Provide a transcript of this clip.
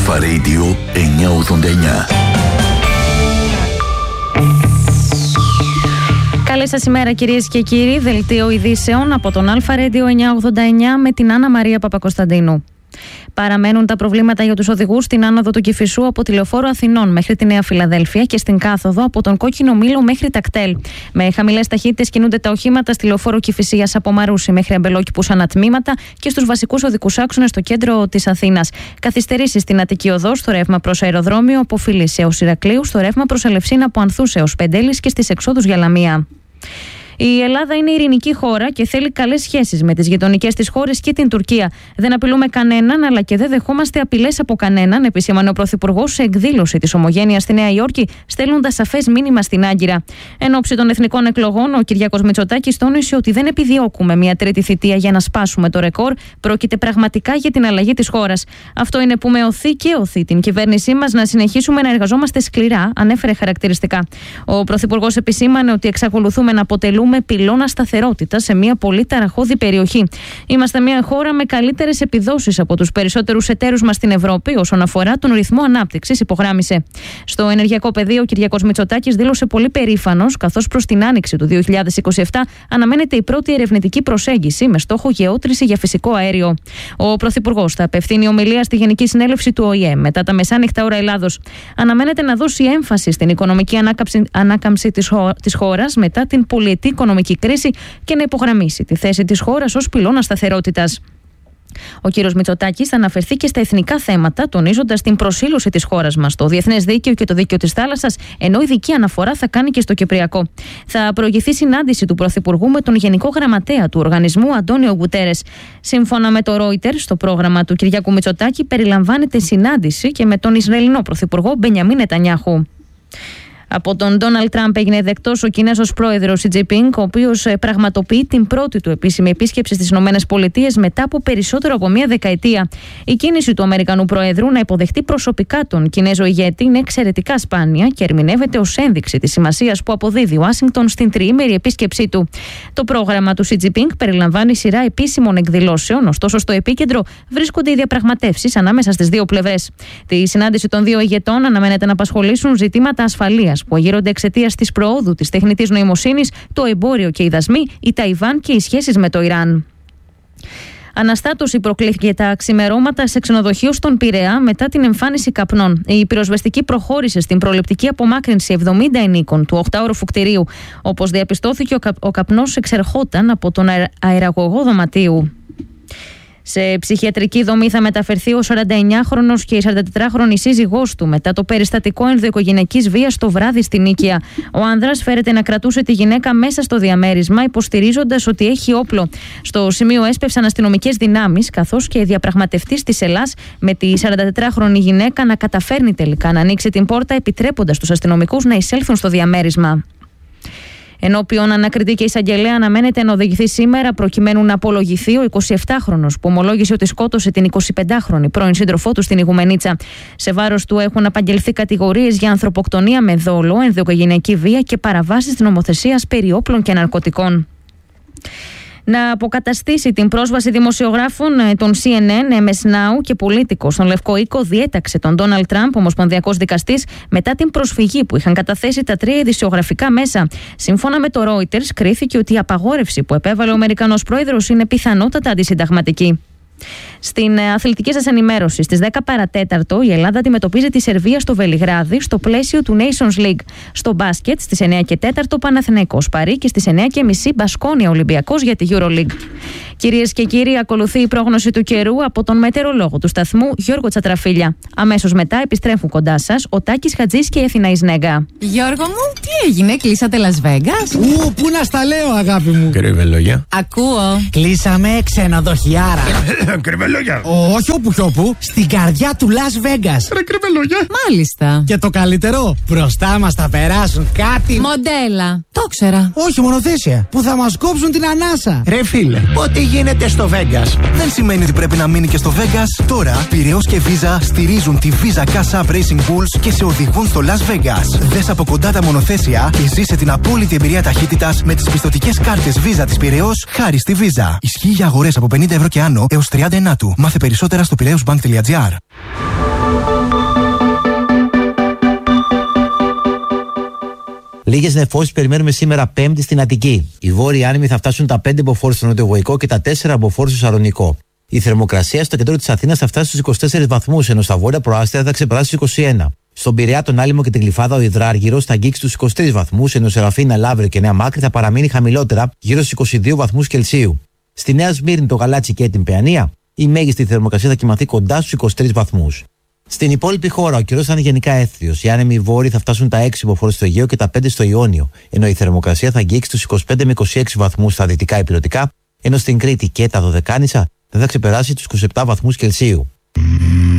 Αλφα Radio 989. Καλή σας ημέρα κυρίες και κύριοι. Δελτίο ειδήσεων από τον Αλφα Radio 989 με την Άννα Μαρία Παπακοσταντίνου. Παραμένουν τα προβλήματα για τους οδηγούς στην άνοδο του Κηφισού από τη Λεωφόρο Αθηνών μέχρι τη Νέα Φιλαδέλφεια και στην κάθοδο από τον Κόκκινο Μήλο μέχρι τα κτέλ. Με χαμηλές ταχύτητες κινούνται τα οχήματα στη Λεωφόρο Κηφισίας από Μαρούσι μέχρι Αμπελόκηπους ανατμήματα και στους βασικούς οδικούς άξονες στο κέντρο της Αθήνας. Καθυστερήσεις στην Αττική Οδό, στο ρεύμα προς αεροδρόμιο από Φιλής έως Ηρακλείου, στο ρεύμα προς Ελευσίνα από Ανθούς έως Πεντέλης και στις εξόδους για Λαμία. Η Ελλάδα είναι ειρηνική χώρα και θέλει καλές σχέσεις με τις γειτονικές της χώρες και την Τουρκία. Δεν απειλούμε κανέναν, αλλά και δεν δεχόμαστε απειλές από κανέναν, επισήμανε ο Πρωθυπουργός σε εκδήλωση της Ομογένειας στη Νέα Υόρκη, στέλνοντας σαφές μήνυμα στην Άγκυρα. Εν ώψη των εθνικών εκλογών, ο Κυριάκος Μητσοτάκης τόνισε ότι δεν επιδιώκουμε μια τρίτη θητεία για να σπάσουμε το ρεκόρ. Πρόκειται πραγματικά για την αλλαγή της χώρας. Αυτό είναι που με οθεί και οθεί την κυβέρνησή μας να συνεχίσουμε να εργαζόμαστε σκληρά, ανέφερε χαρακτηριστικά. Ο Πρωθυπουργός επισήμανε ότι εξακολουθούμε να αποτελούμε πυλώνα σταθερότητα σε μια πολύ ταραχώδη περιοχή. Είμαστε μια χώρα με καλύτερες επιδόσεις από τους περισσότερους εταίρους μας στην Ευρώπη όσον αφορά τον ρυθμό ανάπτυξης, υπογράμμισε. Στο ενεργειακό πεδίο, ο Κυριάκος Μητσοτάκης δήλωσε πολύ περήφανος, καθώς προς την άνοιξη του 2027 αναμένεται η πρώτη ερευνητική προσέγγιση με στόχο γεώτρηση για φυσικό αέριο. Ο Πρωθυπουργός θα απευθύνει ομιλία στη Γενική Συνέλευση του ΟΗΕ μετά τα μεσάνυχτα ώρα Ελλάδος. Αναμένεται να δώσει έμφαση στην οικονομική ανάκαμψη της χώρας μετά την πολυετή οικονομική κρίση και να υπογραμμίσει τη θέση της χώρας ως πυλώνα σταθερότητας. Ο κύριος Μητσοτάκης θα αναφερθεί και στα εθνικά θέματα, τονίζοντας την προσήλωση της χώρας μας στο διεθνές δίκαιο και το δίκαιο της θάλασσας, ενώ ειδική αναφορά θα κάνει και στο Κυπριακό. Θα προηγηθεί συνάντηση του Πρωθυπουργού με τον Γενικό Γραμματέα του Οργανισμού, Αντώνιο Γκουτέρες. Σύμφωνα με το Reuters, το πρόγραμμα του Κυριάκου Μητσοτάκη περιλαμβάνεται συνάντηση και με τον Ισραηλινό Πρωθυπουργό Μπενιαμίν Νετανιάχου. Από τον Ντόναλντ Τραμπ έγινε δεκτός ο Κινέζος πρόεδρος Σι Τζινπίνγκ, ο οποίος πραγματοποιεί την πρώτη του επίσημη επίσκεψη στις ΗΠΑ μετά από περισσότερο από μία δεκαετία. Η κίνηση του Αμερικανού Προέδρου να υποδεχτεί προσωπικά τον Κινέζο ηγέτη είναι εξαιρετικά σπάνια και ερμηνεύεται ως ένδειξη της σημασίας που αποδίδει η Ουάσιγκτον στην τριήμερη επίσκεψή του. Το πρόγραμμα του Σι Τζινπίνγκ περιλαμβάνει σειρά επίσημων εκδηλώσεων, ωστόσο στο επίκεντρο βρίσκονται οι διαπραγματεύσεις ανάμεσα στις δύο πλευρές. Τη συνάντηση των δύο ηγετών αναμένεται να απασχολήσουν ζητήματα ασφαλείας που αγείρονται εξαιτίας της προόδου της τεχνητής νοημοσύνης, το εμπόριο και οι δασμοί, η Ταϊβάν και οι σχέσεις με το Ιράν. Αναστάτωση προκλήθηκε τα ξημερώματα σε ξενοδοχείο στον Πειραιά μετά την εμφάνιση καπνών. Η πυροσβεστική προχώρησε στην προληπτική απομάκρυνση 70 ενίκων του 8όροφου κτηρίου. Όπως διαπιστώθηκε, ο καπνός εξερχόταν από τον αεραγωγό δωματίου. Σε ψυχιατρική δομή θα μεταφερθεί ο 49χρονος και η 44χρονη σύζυγός του μετά το περιστατικό ενδοοικογενειακής βίας το βράδυ στη Νίκαια. Ο άνδρας φέρεται να κρατούσε τη γυναίκα μέσα στο διαμέρισμα, υποστηρίζοντας ότι έχει όπλο. Στο σημείο έσπευσαν αστυνομικές δυνάμεις, καθώς και η διαπραγματευτής της Ελλάς με τη 44χρονη γυναίκα να καταφέρνει τελικά να ανοίξει την πόρτα, επιτρέποντας τους αστυνομικούς να εισέλθουν στο διαμέρισμα. Ενώπιον ανακριτή και εισαγγελέα αναμένεται να οδηγηθεί σήμερα προκειμένου να απολογηθεί ο 27χρονος που ομολόγησε ότι σκότωσε την 25χρονη πρώην σύντροφό του στην Ιγουμενίτσα. Σε βάρος του έχουν απαγγελθεί κατηγορίες για ανθρωποκτονία με δόλο, ενδοοικογενειακή βία και παραβάσεις της νομοθεσίας περί όπλων και ναρκωτικών. Να αποκαταστήσει την πρόσβαση δημοσιογράφων των CNN, MS Now και πολίτικο στον Λευκό Οίκο διέταξε τον Ντόναλντ Τραμπ, ομοσπονδιακός δικαστής, μετά την προσφυγή που είχαν καταθέσει τα τρία ειδησιογραφικά μέσα. Σύμφωνα με το Reuters, κρίθηκε ότι η απαγόρευση που επέβαλε ο Αμερικανός πρόεδρος είναι πιθανότατα αντισυνταγματική. Στην αθλητική σας ενημέρωση, στις 10 παρατέταρτο, η Ελλάδα αντιμετωπίζει τη Σερβία στο Βελιγράδι στο πλαίσιο του Nations League. Στο μπάσκετ, στις 9 και 4 Παναθηναϊκός Παρί και στις 9:30 Μπασκόνια Ολυμπιακός για τη EuroLeague. Κυρίες και κύριοι, ακολουθεί η πρόγνωση του καιρού από τον μετεωρολόγο του σταθμού Γιώργο Τσατραφίλια. Αμέσως μετά επιστρέφουν κοντά σας ο Τάκης Χατζής και η Αθηνά Νέγκα. Γιώργο μου, τι έγινε, κλείσατε Las Vegas? Πού να στα λέω, αγάπη μου. Κρυβελόγια. Ακούω. Κλείσαμε ξενοδοχιάρα. Κρυβελόγια. Όχι όπου κι όπου, στην καρδιά του Las Vegas. Ρε κρυβελόγια. Μάλιστα. Και το καλύτερο, μπροστά μας θα περάσουν κάτι. Μοντέλα. Το ξέρα. Όχι, μονοθέσια. Που θα μας κόψουν την ανάσα. Ρε φίλε, ό,τι γίνεται στο Vegas δεν σημαίνει ότι πρέπει να μείνει και στο Vegas. Τώρα, Πειραιώς και Visa στηρίζουν τη Visa Cash App Racing Bulls και σε οδηγούν στο Las Vegas. Δες από κοντά τα μονοθέσια και ζήσε την απόλυτη εμπειρία ταχύτητας με τις πιστωτικές κάρτες Visa της Πειραιώς χάρη στη Visa. Ισχύει για αγορές από 50 ευρώ και άνω έως 30 Ενάτου. Μάθε περισσότερα στο piraeusbank.gr. Λίγες νεφώσεις περιμένουμε σήμερα Πέμπτη στην Αττική. Οι βόρειοι άνεμοι θα φτάσουν τα 5 μποφόρ στο νοτιοβοϊκό και τα 4 μποφόρ στο Σαλονικό. Η θερμοκρασία στο κέντρο της Αθήνας θα φτάσει στους 24 βαθμούς, ενώ στα βόρεια προάστια θα ξεπεράσει τους 21. Στον Πειραιά, τον Άλυμο και την Γλυφάδα, ο Υδράργυρος θα αγγίξει τους 23 βαθμούς, ενώ Σεραφείνα, Λαύριο και Νέα Μάκρη θα παραμείνει χαμηλότερα, γύρω στους 22 βαθμούς Κελσίου. Στη Νέα Σμύρνη, το Γαλάτσι και την Παιανία, η μέγιστη θερμοκρασία θα κοιμαθεί κοντά στους 23 βαθμούς. Στην υπόλοιπη χώρα, ο καιρός θα είναι γενικά έθριος. Οι άνεμοι βόρειοι θα φτάσουν τα 6 μποφόρ στο Αιγαίο και τα 5 στο Ιόνιο, ενώ η θερμοκρασία θα αγγίξει τους 25 με 26 βαθμούς στα δυτικά ηπειρωτικά, ενώ στην Κρήτη και τα Δωδεκάνησα δεν θα ξεπεράσει τους 27 βαθμούς Κελσίου.